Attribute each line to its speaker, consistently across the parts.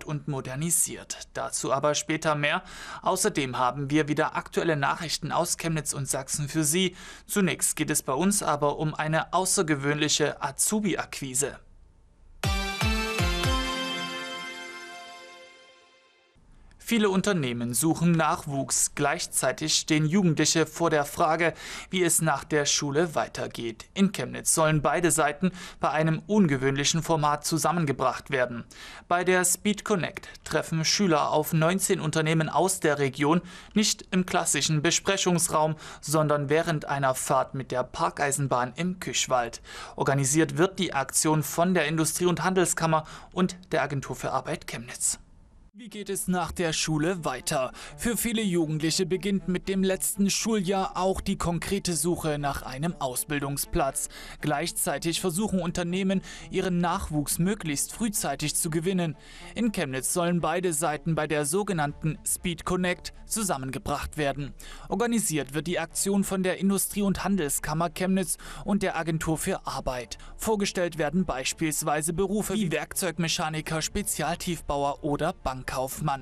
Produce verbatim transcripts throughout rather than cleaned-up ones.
Speaker 1: und modernisiert. Dazu aber später mehr. Außerdem haben wir wieder aktuelle Nachrichten aus Chemnitz und Sachsen für Sie. Zunächst geht es bei uns aber um eine außergewöhnliche Azubi-Akquise. Viele Unternehmen suchen Nachwuchs. Gleichzeitig stehen Jugendliche vor der Frage, wie es nach der Schule weitergeht. In Chemnitz sollen beide Seiten bei einem ungewöhnlichen Format zusammengebracht werden. Bei der Speed Connect treffen Schüler auf neunzehn Unternehmen aus der Region, nicht im klassischen Besprechungsraum, sondern während einer Fahrt mit der Parkeisenbahn im Küchwald. Organisiert wird die Aktion von der Industrie- und Handelskammer und der Agentur für Arbeit Chemnitz. Wie geht es nach der Schule weiter? Für viele Jugendliche beginnt mit dem letzten Schuljahr auch die konkrete Suche nach einem Ausbildungsplatz. Gleichzeitig versuchen Unternehmen, ihren Nachwuchs möglichst frühzeitig zu gewinnen. In Chemnitz sollen beide Seiten bei der sogenannten Speed Connect zusammengebracht werden. Organisiert wird die Aktion von der Industrie- und Handelskammer Chemnitz und der Agentur für Arbeit. Vorgestellt werden beispielsweise Berufe wie Werkzeugmechaniker, Spezialtiefbauer oder Bankkaufmann.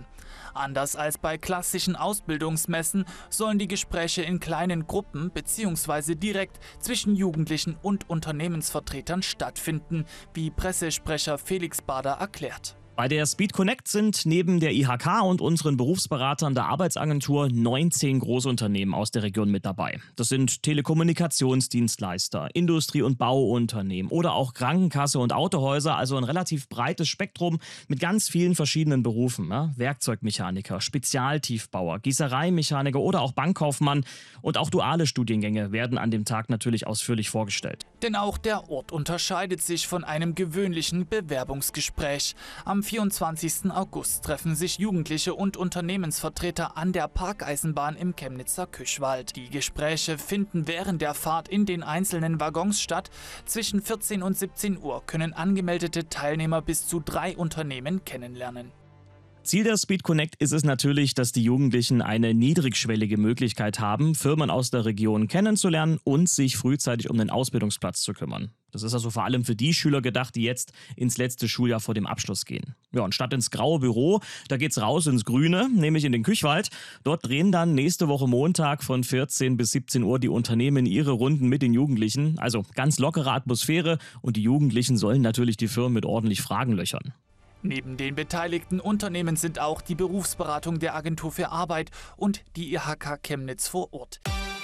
Speaker 1: Anders als bei klassischen Ausbildungsmessen sollen die Gespräche in kleinen Gruppen bzw. direkt zwischen Jugendlichen und Unternehmensvertretern stattfinden, wie Pressesprecher Felix Bader erklärt.
Speaker 2: Bei der Speed Connect sind neben der I H K und unseren Berufsberatern der Arbeitsagentur neunzehn Großunternehmen aus der Region mit dabei. Das sind Telekommunikationsdienstleister, Industrie- und Bauunternehmen oder auch Krankenkasse und Autohäuser, also ein relativ breites Spektrum mit ganz vielen verschiedenen Berufen. Ja? Werkzeugmechaniker, Spezialtiefbauer, Gießereimechaniker oder auch Bankkaufmann und auch duale Studiengänge werden an dem Tag natürlich ausführlich vorgestellt.
Speaker 1: Denn auch der Ort unterscheidet sich von einem gewöhnlichen Bewerbungsgespräch. Am vierundzwanzigsten August treffen sich Jugendliche und Unternehmensvertreter an der Parkeisenbahn im Chemnitzer Küchwald. Die Gespräche finden während der Fahrt in den einzelnen Waggons statt. Zwischen vierzehn und siebzehn Uhr können angemeldete Teilnehmer bis zu drei Unternehmen kennenlernen.
Speaker 2: Ziel der Speed Connect ist es natürlich, dass die Jugendlichen eine niedrigschwellige Möglichkeit haben, Firmen aus der Region kennenzulernen und sich frühzeitig um den Ausbildungsplatz zu kümmern. Das ist also vor allem für die Schüler gedacht, die jetzt ins letzte Schuljahr vor dem Abschluss gehen. Ja, und statt ins graue Büro, da geht's raus ins Grüne, nämlich in den Küchwald. Dort drehen dann nächste Woche Montag von vierzehn bis siebzehn Uhr die Unternehmen ihre Runden mit den Jugendlichen. Also ganz lockere Atmosphäre und die Jugendlichen sollen natürlich die Firmen mit ordentlich Fragen löchern.
Speaker 1: Neben den beteiligten Unternehmen sind auch die Berufsberatung der Agentur für Arbeit und die I H K Chemnitz vor Ort.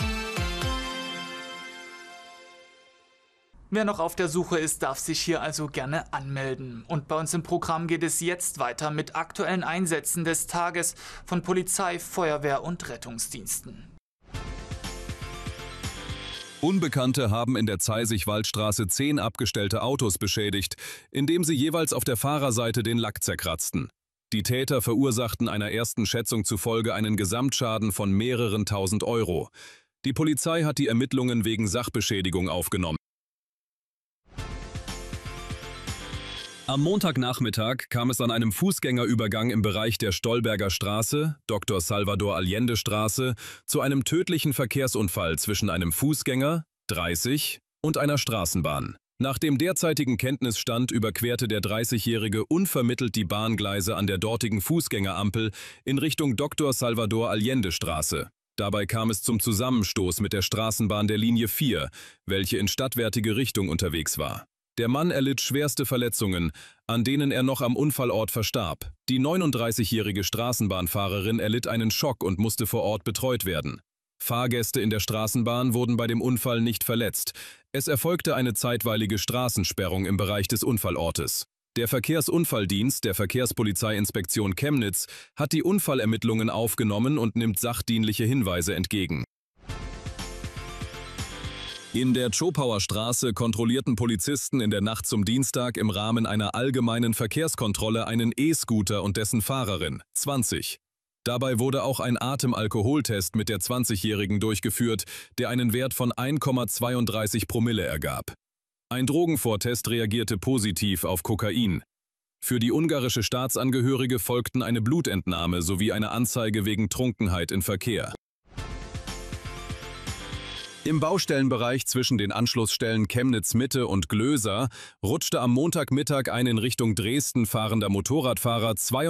Speaker 1: Wer noch auf der Suche ist, darf sich hier also gerne anmelden. Und bei uns im Programm geht es jetzt weiter mit aktuellen Einsätzen des Tages von Polizei, Feuerwehr und Rettungsdiensten.
Speaker 3: Unbekannte haben in der Zeisig-Waldstraße zehn abgestellte Autos beschädigt, indem sie jeweils auf der Fahrerseite den Lack zerkratzten. Die Täter verursachten einer ersten Schätzung zufolge einen Gesamtschaden von mehreren tausend Euro. Die Polizei hat die Ermittlungen wegen Sachbeschädigung aufgenommen. Am Montagnachmittag kam es an einem Fußgängerübergang im Bereich der Stolberger Straße, Doktor Salvador Allende Straße, zu einem tödlichen Verkehrsunfall zwischen einem Fußgänger, dreißig, und einer Straßenbahn. Nach dem derzeitigen Kenntnisstand überquerte der dreißigjährige unvermittelt die Bahngleise an der dortigen Fußgängerampel in Richtung Doktor Salvador Allende Straße. Dabei kam es zum Zusammenstoß mit der Straßenbahn der Linie vier, welche in stadtwärtige Richtung unterwegs war. Der Mann erlitt schwerste Verletzungen, an denen er noch am Unfallort verstarb. Die neununddreißigjährige Straßenbahnfahrerin erlitt einen Schock und musste vor Ort betreut werden. Fahrgäste in der Straßenbahn wurden bei dem Unfall nicht verletzt. Es erfolgte eine zeitweilige Straßensperrung im Bereich des Unfallortes. Der Verkehrsunfalldienst der Verkehrspolizeiinspektion Chemnitz hat die Unfallermittlungen aufgenommen und nimmt sachdienliche Hinweise entgegen. In der Zschopauer Straße kontrollierten Polizisten in der Nacht zum Dienstag im Rahmen einer allgemeinen Verkehrskontrolle einen E-Scooter und dessen Fahrerin, zwanzig. Dabei wurde auch ein Atemalkoholtest mit der zwanzigjährigen durchgeführt, der einen Wert von eins Komma zweiunddreißig Promille ergab. Ein Drogenvortest reagierte positiv auf Kokain. Für die ungarische Staatsangehörige folgten eine Blutentnahme sowie eine Anzeige wegen Trunkenheit im Verkehr. Im Baustellenbereich zwischen den Anschlussstellen Chemnitz-Mitte und Glöser rutschte am Montagmittag ein in Richtung Dresden fahrender Motorradfahrer